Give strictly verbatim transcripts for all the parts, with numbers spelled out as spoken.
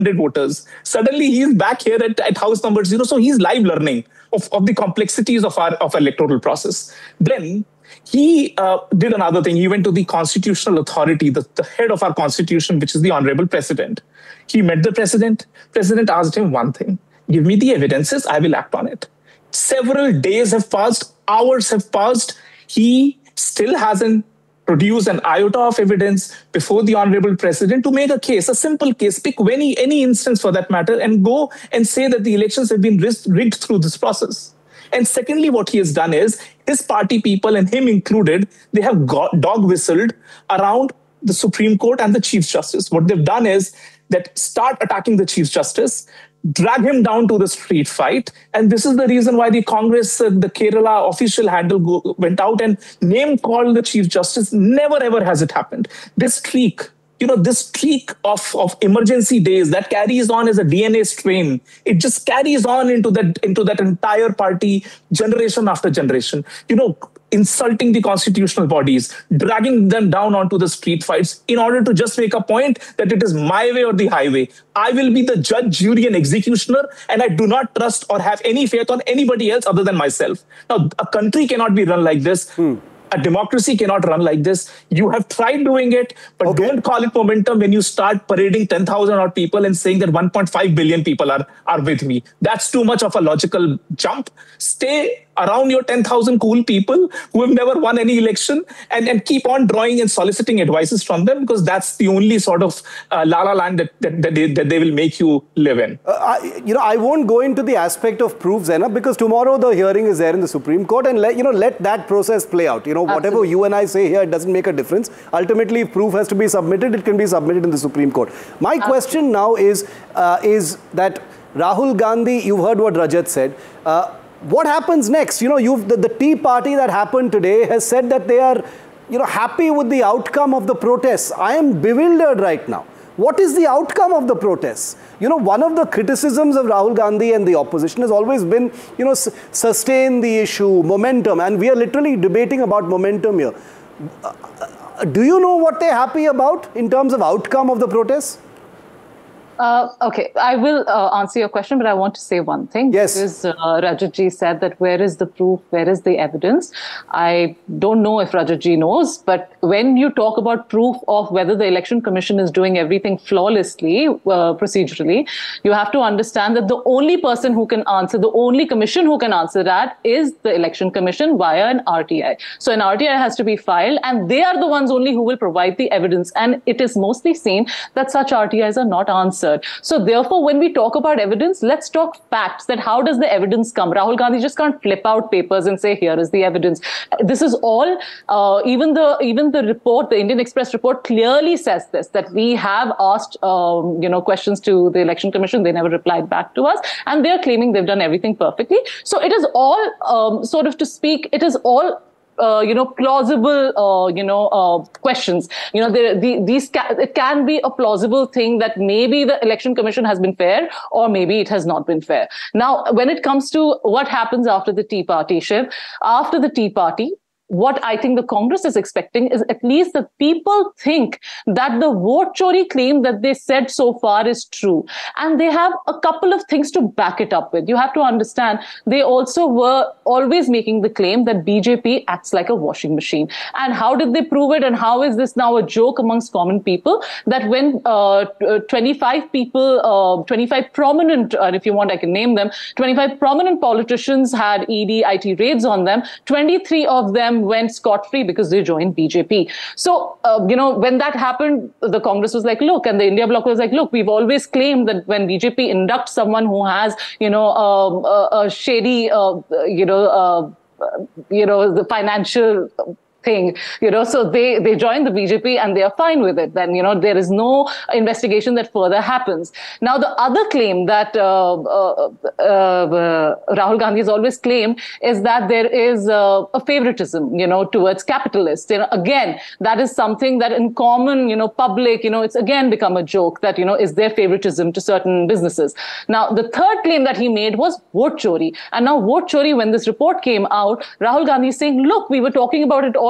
hundred voters. Suddenly he's back here at, at house number zero. So he's live learning of, of the complexities of our of electoral process. Then he uh, did another thing. He went to the constitutional authority, the, the head of our constitution, which is the honorable president. He met the president. President asked him one thing: give me the evidences, I will act on it. Several days have passed, hours have passed. He still hasn't produced an iota of evidence before the honorable president to make a case, a simple case. Pick any, any instance for that matter and go and say that the elections have been rigged through this process. And secondly, what he has done is his party people, and him included, they have got dog whistled around the Supreme Court and the Chief Justice. What they've done is that start attacking the Chief Justice, drag him down to the street fight. And this is the reason why the Congress, uh, the Kerala official handle go, went out and name called the Chief Justice. Never ever has it happened. This streak, you know, this streak of, of emergency days that carries on as a D N A strain, it just carries on into that, into that entire party, generation after generation. You know, insulting the constitutional bodies, dragging them down onto the street fights in order to just make a point that it is my way or the highway. I will be the judge, jury, and executioner, and I do not trust or have any faith on anybody else other than myself. Now, a country cannot be run like this. Hmm. A democracy cannot run like this. You have tried doing it, but okay. Don't call it momentum when you start parading ten thousand odd people and saying that one point five billion people are, are with me. That's too much of a logical jump. Stay around your ten thousand cool people who have never won any election and, and keep on drawing and soliciting advices from them, because that's the only sort of uh, la-la land that, that, that, they, that they will make you live in. Uh, I, you know, I won't go into the aspect of proof, Zainab, because tomorrow the hearing is there in the Supreme Court, and let, you know, let that process play out. You know, whatever Absolutely. You and I say here, it doesn't make a difference. Ultimately, if proof has to be submitted, it can be submitted in the Supreme Court. My Absolutely. Question now is, uh, is that Rahul Gandhi, you've heard what Rajat said, uh, what happens next? You know, you've, the, the Tea Party that happened today has said that they are, you know, happy with the outcome of the protests. I am bewildered right now. What is the outcome of the protests? You know, one of the criticisms of Rahul Gandhi and the opposition has always been, you know, sustain the issue, momentum, and we are literally debating about momentum here. Uh, do you know what they're happy about in terms of outcome of the protests? Uh, okay, I will uh, answer your question, but I want to say one thing. Yes. Because uh, Rajatji said that where is the proof, where is the evidence? I don't know if Rajatji knows, but when you talk about proof of whether the Election Commission is doing everything flawlessly, uh, procedurally, you have to understand that the only person who can answer, the only commission who can answer that is the Election Commission via an R T I. So an R T I has to be filed, and they are the ones only who will provide the evidence. And it is mostly seen that such R T Is are not answered. So therefore, when we talk about evidence, let's talk facts, that how does the evidence come? Rahul Gandhi just can't flip out papers and say, here is the evidence. This is all, uh, even the even the report, the Indian Express report clearly says this, that we have asked, um, you know, questions to the Election Commission. They never replied back to us. And they're claiming they've done everything perfectly. So it is all, um, sort of to speak, it is all Uh, you know, plausible, uh, you know, uh, questions. You know, there, the, these ca it can be a plausible thing that maybe the Election Commission has been fair, or maybe it has not been fair. Now, when it comes to what happens after the Tea Party, Shiv, after the Tea Party, what I think the Congress is expecting is at least the people think that the vote chori claim that they said so far is true. And they have a couple of things to back it up with. You have to understand, they also were always making the claim that B J P acts like a washing machine. And how did they prove it? And how is this now a joke amongst common people? That when uh, twenty-five people, uh, twenty-five prominent, uh, if you want, I can name them, twenty-five prominent politicians had E D, I T raids on them, twenty-three of them went scot-free because they joined B J P. So, uh, you know, when that happened, the Congress was like, look, and the India Bloc was like, look, we've always claimed that when B J P inducts someone who has, you know, um, a, a shady, uh, you know, uh, you know, the financial thing, you know, so they, they join the B J P and they are fine with it. Then, you know, there is no investigation that further happens. Now, the other claim that uh, uh, uh, Rahul Gandhi has always claimed is that there is uh, a favoritism, you know, towards capitalists. You know, again, that is something that in common, you know, public, you know, it's again become a joke that, you know, is there favoritism to certain businesses. Now, the third claim that he made was vote chori. And now vote chori, when this report came out, Rahul Gandhi is saying, look, we were talking about it all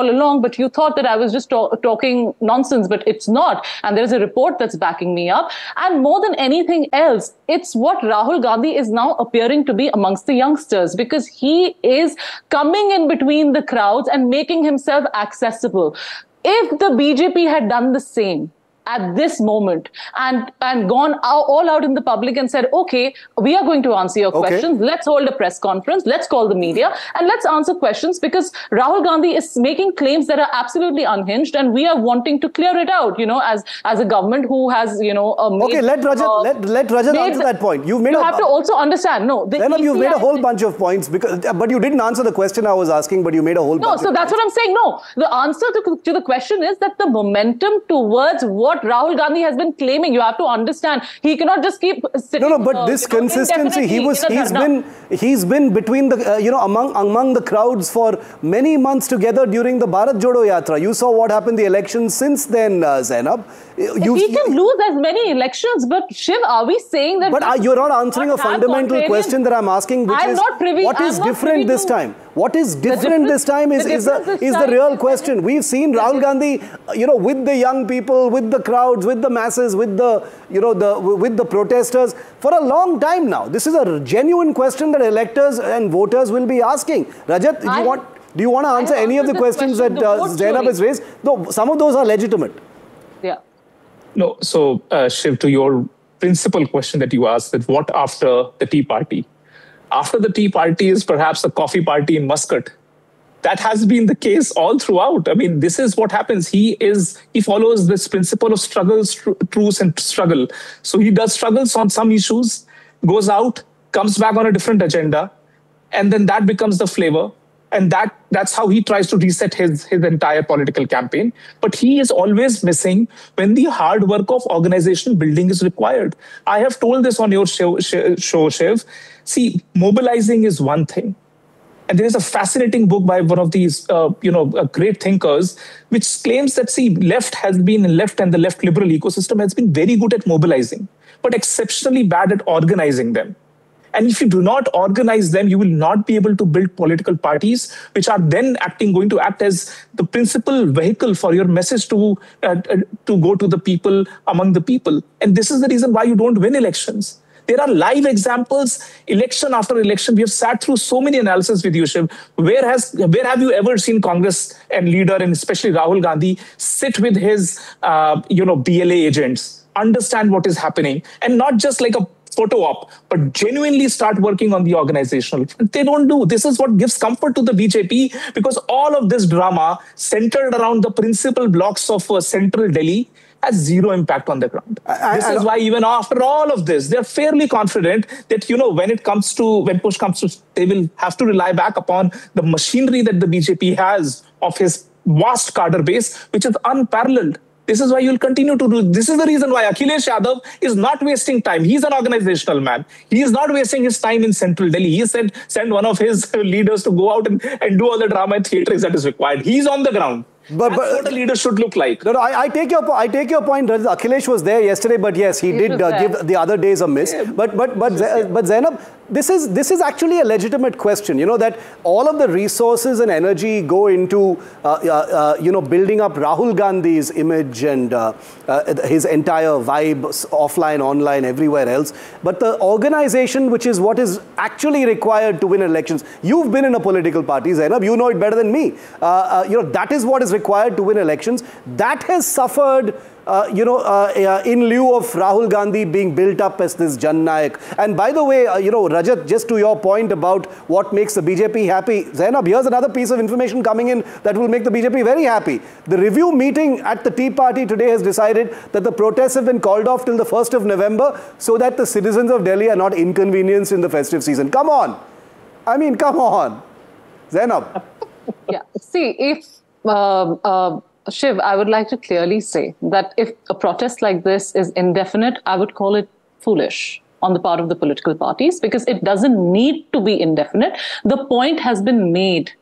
all along, but you thought that I was just talk- talking nonsense, but it's not. And there's a report that's backing me up. And more than anything else, it's what Rahul Gandhi is now appearing to be amongst the youngsters, because he is coming in between the crowds and making himself accessible. If the B J P had done the same at this moment and and gone out, all out in the public and said, okay, we are going to answer your okay. questions. Let's hold a press conference. Let's call the media and let's answer questions, because Rahul Gandhi is making claims that are absolutely unhinged, and we are wanting to clear it out, you know, as as a government who has, you know, uh, made, okay, let Rajat, uh, let, let Rajat answer that point. You've made you a, have to also understand, no. Then you've made a whole bunch of points, because, but you didn't answer the question I was asking, but you made a whole no, bunch so of that's points. what I'm saying. No, the answer to, to the question is that the momentum towards what Rahul Gandhi has been claiming, you have to understand, he cannot just keep sitting. No, no, but uh, this you know, consistency, he was, he's no. been, he's been between the, uh, you know, among among the crowds for many months together during the Bharat Jodo Yatra. You saw what happened in the elections since then, uh, Zainab. You, he can lose as many elections, but Shiv, are we saying that? But uh, you're not answering a fundamental question that I'm asking, which I'm is, not privy, what is I'm different this time? What is different this time is, the is, the, is the real question. We've seen Rahul Gandhi, you know, with the young people, with the crowds, with the masses, with the, you know, the with the protesters for a long time now. This is a genuine question that electors and voters will be asking. Rajat, do you want, do you want to answer any of the questions question, that uh, Zainab has raised? No, some of those are legitimate. Yeah. No, so uh, Shiv, to your principal question that you asked, that what after the Tea Party? After the Tea Party is perhaps a coffee party in Muscat. That has been the case all throughout. I mean, this is what happens. He is he follows this principle of struggles, tr- truce, and struggle. So he does struggles on some issues, goes out, comes back on a different agenda, and then that becomes the flavor. And that that's how he tries to reset his, his entire political campaign. But he is always missing when the hard work of organization building is required. I have told this on your show, show Shiv. See, mobilizing is one thing. And there is a fascinating book by one of these, uh, you know, uh, great thinkers, which claims that, see, left has been, left and the left liberal ecosystem has been very good at mobilizing, but exceptionally bad at organizing them. And if you do not organize them, you will not be able to build political parties, which are then acting, going to act as the principal vehicle for your message to, uh, uh, to go to the people, among the people. And this is the reason why you don't win elections. There are live examples, election after election. We have sat through so many analyses with you, Shiv. Where has, where have you ever seen Congress and leader, and especially Rahul Gandhi, sit with his, uh, you know, B L A agents, understand what is happening, and not just like a photo op, but genuinely start working on the organizational. They don't do. This is what gives comfort to the B J P, because all of this drama centered around the principal blocks of uh, central Delhi has zero impact on the ground. I, this I, is I why even after all of this, they're fairly confident that, you know, when it comes to, when push comes to, they will have to rely back upon the machinery that the B J P has of his vast cadre base, which is unparalleled. This is why you'll continue to do. This is the reason why Akhilesh Yadav is not wasting time. He's an organizational man. He is not wasting his time in central Delhi. He said, send one of his leaders to go out and, and do all the drama and theatrics that is required. He's on the ground. But, That's but, what a leader should look like. No, no, I, I take your I take your point. Akhilesh was there yesterday, but yes, he, he did uh, give the other days a miss. Yeah. But but but uh, but Zainab, this is this is actually a legitimate question. You know that all of the resources and energy go into uh, uh, uh, you know building up Rahul Gandhi's image and uh, uh, his entire vibe, offline, online, everywhere else. But the organization, which is what is actually required to win elections. You've been in a political party, Zainab. You know it better than me. Uh, uh, you know that is what is required to win elections. That has suffered, uh, you know, uh, uh, in lieu of Rahul Gandhi being built up as this Jan Nayak. And by the way, uh, you know, Rajat, just to your point about what makes the B J P happy, Zainab, here's another piece of information coming in that will make the B J P very happy. The review meeting at the Tea Party today has decided that the protests have been called off till the first of November so that the citizens of Delhi are not inconvenienced in the festive season. Come on. I mean, come on. Zainab. Yeah. See, if Um, uh, Shiv, I would like to clearly say that if a protest like this is indefinite, I would call it foolish on the part of the political parties, because it doesn't need to be indefinite. The point has been made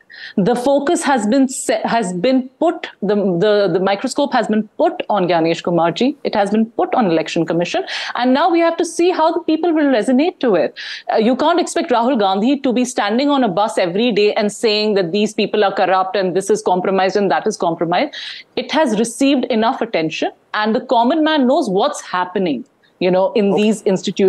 The focus has been set, has been put, the, the, the microscope has been put on Gyanesh Kumarji. It has been put on Election Commission. And now we have to see how the people will resonate to it. Uh, you can't expect Rahul Gandhi to be standing on a bus every day and saying that these people are corrupt and this is compromised and that is compromised. It has received enough attention and the common man knows what's happening, you know, in okay. these institutions.